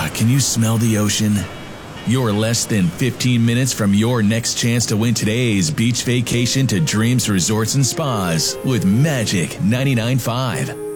Can you smell the ocean? You're less than 15 minutes from your next chance to win today's beach vacation to Dreams Resorts and Spas with Magic 99.5.